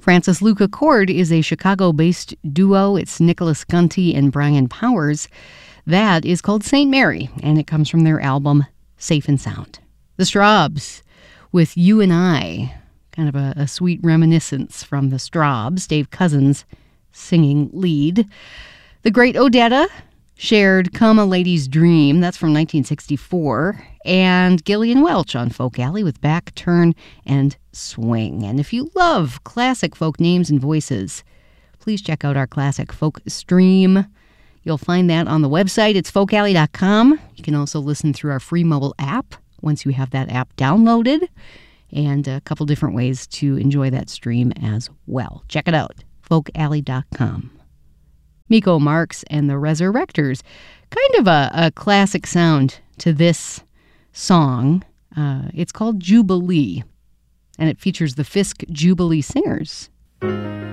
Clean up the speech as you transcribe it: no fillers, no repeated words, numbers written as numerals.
Francis Luca Chord is a Chicago-based duo. It's Nicholas Gunty and Brian Powers. That is called St. Mary, and it comes from their album Safe and Sound. The Strawbs with You and I, kind of a sweet reminiscence from the Strawbs. Dave Cousins singing lead. The Great Odetta shared Come a Lady's Dream. That's from 1964. And Gillian Welch on Folk Alley with Back, Turn, and Swing. And if you love classic folk names and voices, please check out our classic folk stream. You'll find that on the website. It's folkalley.com. You can also listen through our free mobile app once you have that app downloaded. And a couple different ways to enjoy that stream as well. Check it out, folkalley.com. Miko Marks and the Resurrectors. Kind of a classic sound to this song. It's called Jubilee, and it features the Fisk Jubilee Singers.